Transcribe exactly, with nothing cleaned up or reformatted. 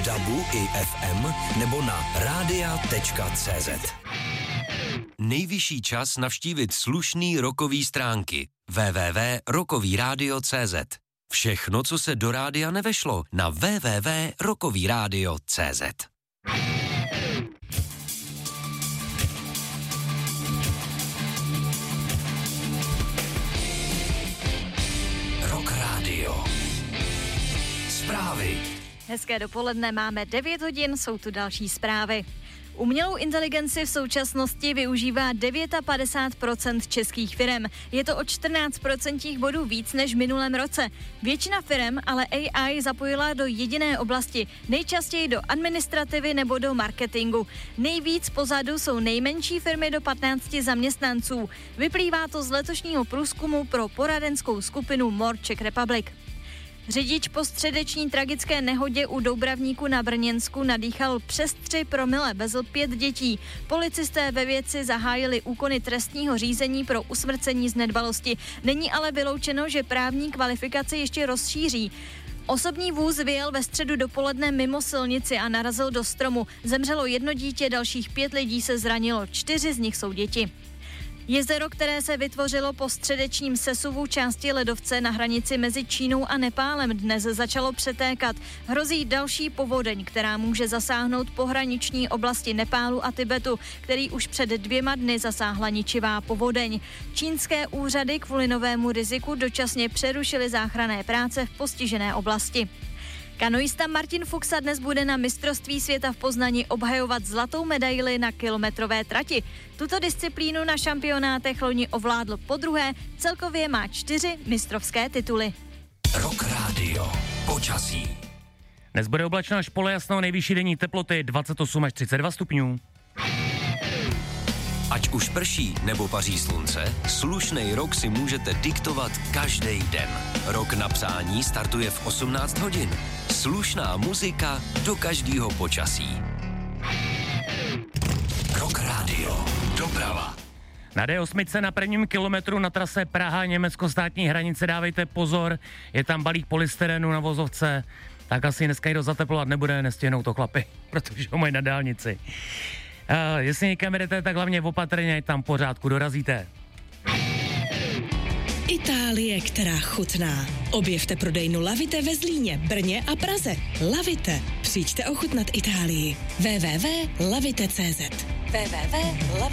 dabu i ef em nebo na rádia tečka cé zet. Nejvyšší čas navštívit slušný rockový stránky w w w tečka rockový rádio tečka cé zet. Všechno, co se do rádia nevešlo, na w w w tečka rockový rádio tečka cé zet. Rock Radio. Zprávy. Hezké dopoledne, máme devět hodin, jsou tu další zprávy. Umělou inteligenci v současnosti využívá padesát devět procent českých firem. Je to o čtrnáct procentních bodů víc než v minulém roce. Většina firem ale A I zapojila do jediné oblasti, nejčastěji do administrativy nebo do marketingu. Nejvíc pozadu jsou nejmenší firmy do patnácti zaměstnanců. Vyplývá to z letošního průzkumu pro poradenskou skupinu More Czech Republic. Řidič po středeční tragické nehodě u Doubravníku na Brněnsku nadýchal přes tři promile, vezl pět dětí. Policisté ve věci zahájili úkony trestního řízení pro usmrcení z nedbalosti. Není ale vyloučeno, že právní kvalifikaci ještě rozšíří. Osobní vůz vyjel ve středu dopoledne mimo silnici a narazil do stromu. Zemřelo jedno dítě, dalších pět lidí se zranilo, čtyři z nich jsou děti. Jezero, které se vytvořilo po středečním sesuvu části ledovce na hranici mezi Čínou a Nepálem, dnes začalo přetékat. Hrozí další povodeň, která může zasáhnout pohraniční oblasti Nepálu a Tibetu, který už před dvěma dny zasáhla ničivá povodeň. Čínské úřady kvůli novému riziku dočasně přerušily záchranné práce v postižené oblasti. Kanoista Martin Fuxa dnes bude na mistrovství světa v Poznani obhajovat zlatou medaili na kilometrové trati. Tuto disciplínu na šampionátech loni ovládl podruhé, celkově má čtyři mistrovské tituly. Rock Radio. Počasí. Dnes bude oblačno až polojasno, nejvyšší denní teploty dvacet osm až třicet dva stupňů. Ať už prší nebo paří slunce, slušnej rok si můžete diktovat každý den. Rok na přání startuje v osmnáct hodin. Slušná muzika do každého počasí. Rock Radio. Doprava. Na D osm na prvním kilometru na trase Praha-Německo státní hranice dávejte pozor, je tam balík polystyrenu na vozovce, tak asi dneska jde zateplovat nebude, nestihnou to chlapy, protože ho mají na dálnici. Uh, jestli někam jdete, tak hlavně opatrně, ať tam pořádku dorazíte. Itálie, která chutná. Objevte prodejnu Lavite ve Zlíně, Brně a Praze. Lavite. Přijďte ochutnat Itálii. w w w tečka lavite tečka cé zet w w w